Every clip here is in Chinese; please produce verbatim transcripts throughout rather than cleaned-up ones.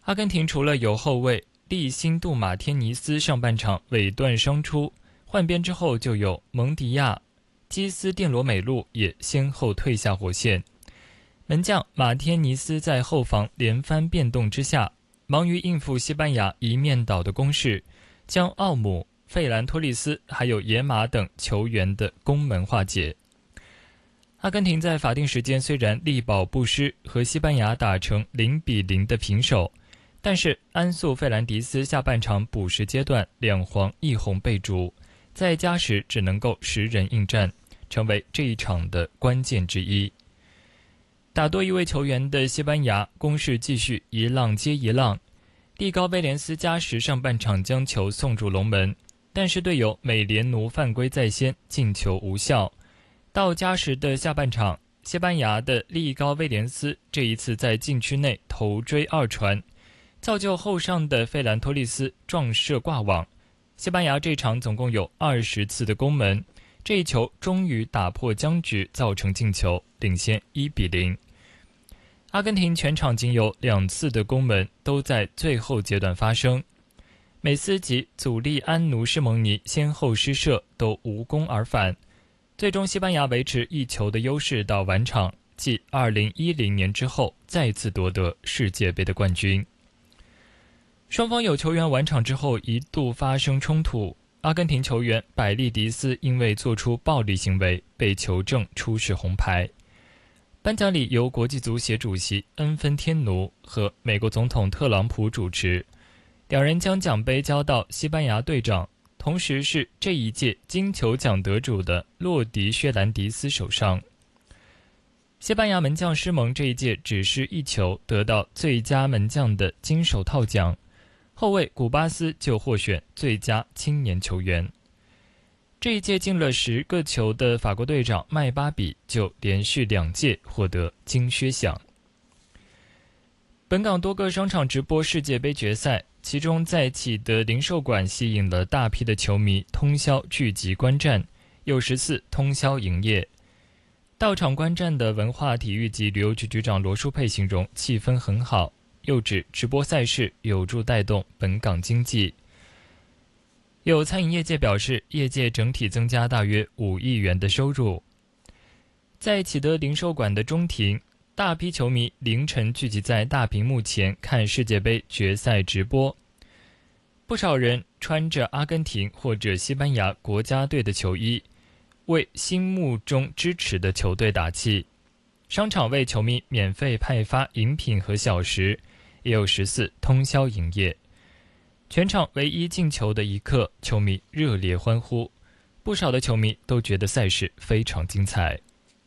阿根廷除了有后卫利辛杜马天尼斯上半场尾段伤出，换边之后就有蒙迪亚、基斯甸罗美路也先后退下火线。门将马天尼斯在后防连番变动之下，忙于应付西班牙一面倒的攻势，将奥姆、费兰托利斯还有野马等球员的攻门化解。阿根廷在法定时间虽然力保不失，和西班牙打成零比零的平手，但是安素费兰迪斯下半场补时阶段两黄一红被逐，在加时只能够十人应战，成为这一场的关键之一。打多一位球员的西班牙攻势继续一浪接一浪，蒂高威廉斯加时上半场将球送入龙门，但是队友美联奴犯规在先，进球无效。到加时的下半场，西班牙的利高威廉斯这一次在禁区内头追二传，造就后上的费兰托利斯撞射挂网。西班牙这场总共有二十次的攻门，这一球终于打破僵局，造成进球，领先一比零。阿根廷全场仅有两次的攻门都在最后阶段发生，美斯及祖利安奴施蒙尼先后失射，都无功而返。最终西班牙维持一球的优势到完场，继二零一零年之后再次夺得世界杯的冠军。双方有球员完场之后一度发生冲突，阿根廷球员百利迪斯因为做出暴力行为被球证出示红牌。颁奖礼由国际足协主席恩芬天奴和美国总统特朗普主持，两人将奖杯交到西班牙队长，同时是这一届金球奖得主的洛迪薛兰迪斯手上。西班牙门将施蒙这一届只是一球得到最佳门将的金手套奖，后卫古巴斯就获选最佳青年球员。这一届进了十个球的法国队长麦巴比就连续两届获得金靴奖。本港多个商场直播世界杯决赛，其中在启德零售馆吸引了大批的球迷通宵聚集观战，有十次通宵营业。到场观战的文化体育及旅游局局长罗淑佩形容气氛很好，又指直播赛事有助带动本港经济。有餐饮业界表示，业界整体增加大约五亿元的收入。在启德零售馆的中庭，大批球迷凌晨聚集在大屏幕前看世界杯决赛直播，不少人穿着阿根廷或者西班牙国家队的球衣，为心目中支持的球队打气。商场为球迷免费派发饮品和小食，也有十四通宵营业。全场唯一进球的一刻，球迷热烈欢呼，不少的球迷都觉得赛事非常精彩。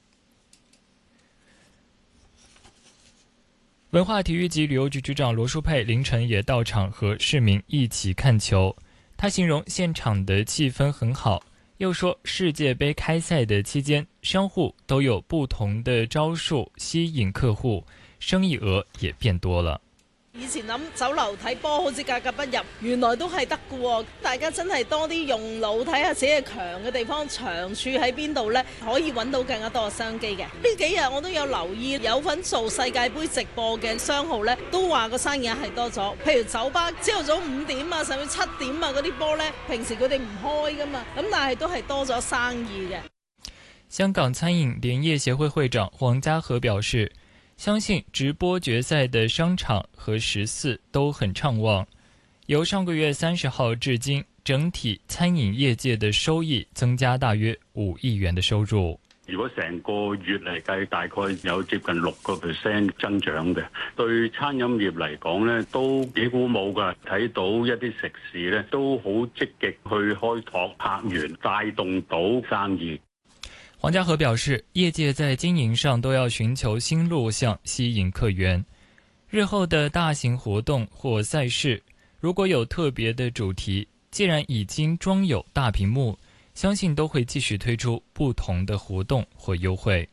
文化体育及旅游局局长罗淑佩凌晨也到场和市民一起看球，他形容现场的气氛很好，又说世界杯开赛的期间，商户都有不同的招數吸引客户，生意額也變多了。 以前諗酒樓睇波好似格格不入，原來都係得嘅喎。大家真係多啲用腦睇下自己強嘅地方，長處喺邊度呢？可以揾到更加多嘅商機嘅。呢幾日我都有留意，有份做世界盃直播嘅商號呢，都話個生意係多咗。譬如酒吧朝頭早五點啊，甚至七點啊嗰啲波呢，平時佢哋唔開噶嘛，咁但係都係多咗生意嘅。 香港餐饮联业协会会长黄家和表示，相信直播决赛的商场和十四都很畅旺。由上个月三十号至今，整體餐飲業界的收益增加大約五億元的收入。 如果成個月嚟計，大概有接近六個 percent 增長嘅，對餐飲業嚟講咧都幾鼓舞㗎。睇到一啲食肆咧都好積極去開拓客源，帶動到生意。 黃家和表示，業界在經營上都要尋求新路向吸引客源。日後的大型活動或賽事，如果有特別的主題，既然已經裝有大屏幕，相信都會繼續推出不同的活動或優惠。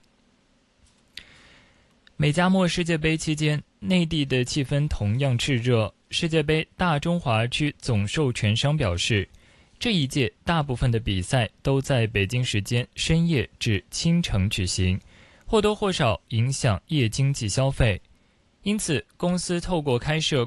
美加墨世界杯期間，內地的氣氛同樣熾熱。世界杯大中華區總授權商表示，這一屆大部分的比賽都在北京時間深夜至清晨舉行，或多或少影響夜經濟消費。因此，公司透過開設